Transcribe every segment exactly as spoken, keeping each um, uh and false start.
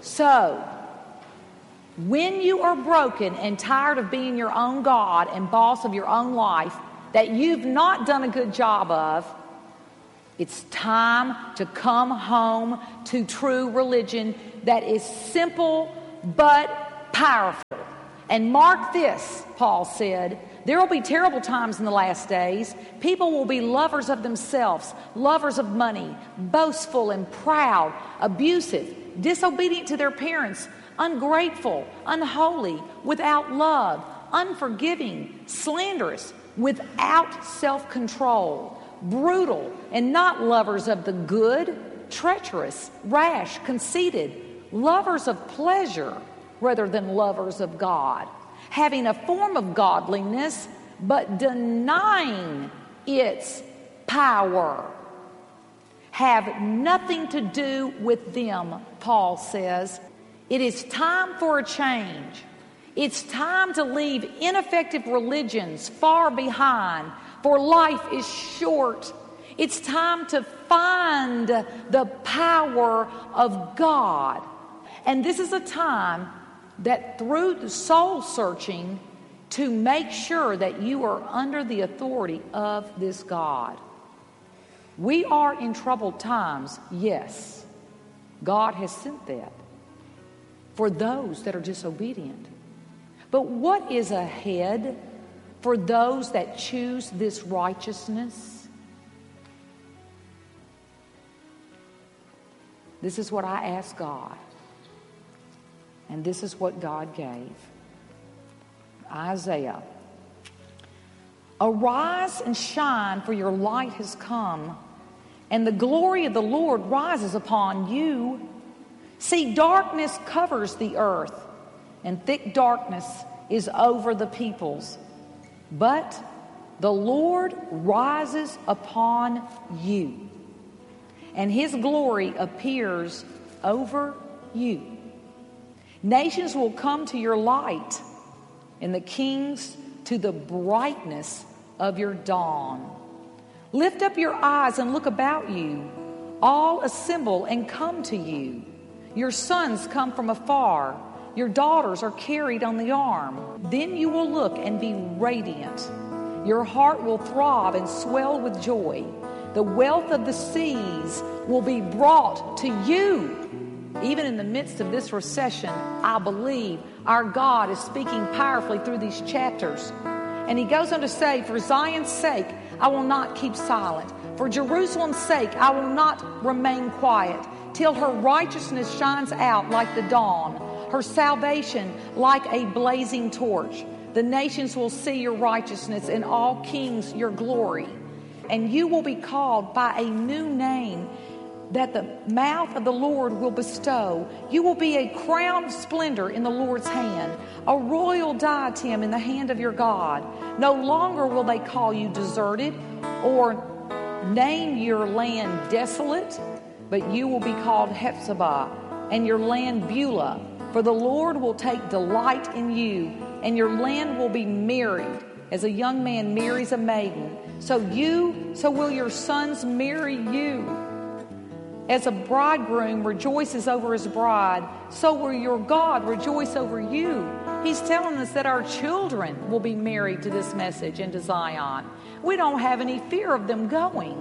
So, when you are broken and tired of being your own God and boss of your own life that you've not done a good job of, it's time to come home to true religion that is simple but powerful. And mark this, Paul said, there will be terrible times in the last days. People will be lovers of themselves, lovers of money, boastful and proud, abusive, disobedient to their parents, ungrateful, unholy, without love, unforgiving, slanderous, without self-control, brutal, and not lovers of the good, treacherous, rash, conceited, lovers of pleasure rather than lovers of God, having a form of godliness but denying its power. Have nothing to do with them, Paul says. It is time for a change. It's time to leave ineffective religions far behind, for life is short. It's time to find the power of God. And this is a time that through the soul searching to make sure that you are under the authority of this God. We are in troubled times, yes. God has sent that for those that are disobedient. But what is ahead for those that choose this righteousness? This is what I ask God. And this is what God gave. Isaiah. Arise and shine, for your light has come, and the glory of the Lord rises upon you. See, darkness covers the earth, and thick darkness is over the peoples. But the Lord rises upon you, and his glory appears over you. Nations will come to your light, and the kings to the brightness of your dawn. Lift up your eyes and look about you. All assemble and come to you. Your sons come from afar. Your daughters are carried on the arm. Then you will look and be radiant. Your heart will throb and swell with joy. The wealth of the seas will be brought to you. Even in the midst of this recession, I believe our God is speaking powerfully through these chapters. And he goes on to say, for Zion's sake, I will not keep silent. For Jerusalem's sake, I will not remain quiet till her righteousness shines out like the dawn, her salvation like a blazing torch. The nations will see your righteousness, and all kings your glory. And you will be called by a new name that the mouth of the Lord will bestow. You will be a crown of splendor in the Lord's hand, a royal diadem in the hand of your God. No longer will they call you deserted or name your land desolate, but you will be called Hephzibah and your land Beulah. For the Lord will take delight in you, and your land will be married as a young man marries a maiden. So you, so will your sons marry you. As a bridegroom rejoices over his bride, so will your God rejoice over you. He's telling us that our children will be married to this message and to Zion. We don't have any fear of them going.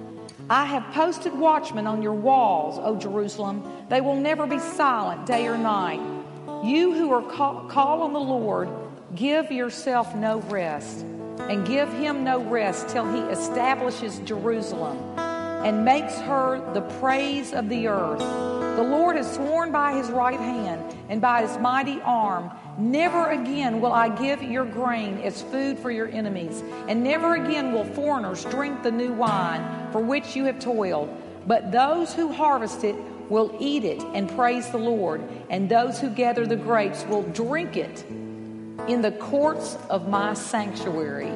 I have posted watchmen on your walls, O Jerusalem. They will never be silent day or night. You who are call, call on the Lord, give yourself no rest, and give him no rest till he establishes Jerusalem and makes her the praise of the earth. The Lord has sworn by his right hand and by his mighty arm, never again will I give your grain as food for your enemies, and never again will foreigners drink the new wine for which you have toiled. But those who harvest it will eat it and praise the Lord, and those who gather the grapes will drink it in the courts of my sanctuary.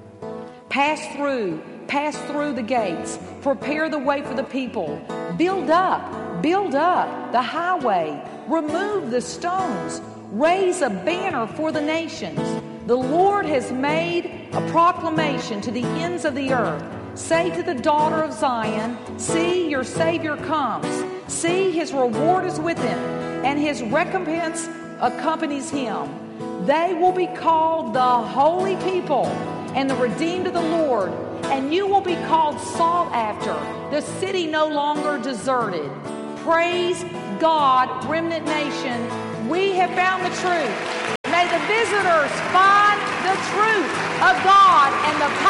Pass through, pass through the gates, prepare the way for the people, build up, build up the highway, remove the stones, raise a banner for the nations. The Lord has made a proclamation to the ends of the earth. Say to the daughter of Zion, see, your Savior comes. See, his reward is with him, and his recompense accompanies him. They will be called the holy people and the redeemed of the Lord, and you will be called sought after, the city no longer deserted. Praise God, Remnant Nation. We have found the truth. May the visitors find the truth of God and the